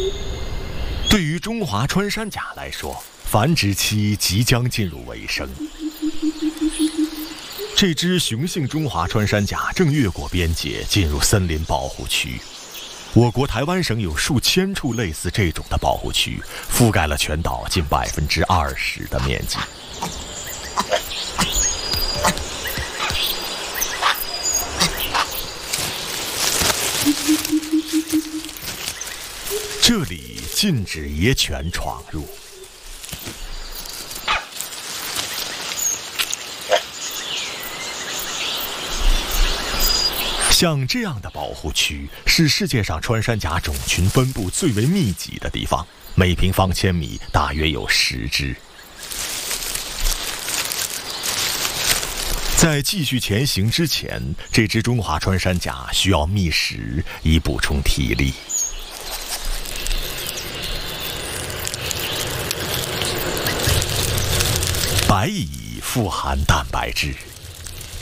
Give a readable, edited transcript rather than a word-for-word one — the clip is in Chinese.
对于中华穿山甲来说，繁殖期即将进入尾声。这只雄性中华穿山甲正越过边界进入森林保护区。我国台湾省有数千处类似这种的保护区，覆盖了全岛近20%的面积。这里禁止野犬闯入。像这样的保护区是世界上穿山甲种群分布最为密集的地方，每平方千米大约有10只。在继续前行之前，这只中华穿山甲需要觅食以补充体力。白蚁富含蛋白质。